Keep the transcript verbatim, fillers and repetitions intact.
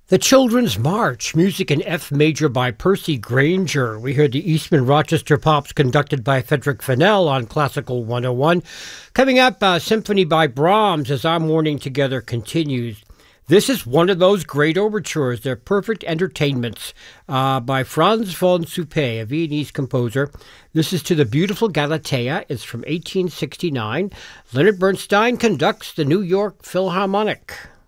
The Children's March, music in F major by Percy Grainger. We heard the Eastman Rochester Pops conducted by Frederick Fennell on Classical one oh one. Coming up, uh, Symphony by Brahms as our morning together continues. This is one of those great overtures. They're perfect entertainments uh, by Franz von Suppé, a Viennese composer. This is to the beautiful Galatea. It's from eighteen sixty-nine. Leonard Bernstein conducts the New York Philharmonic.